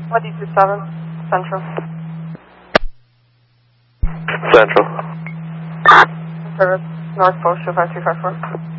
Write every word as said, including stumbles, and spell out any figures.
What do you do, seven? Central. Central. Service, North Coast, two five two five four.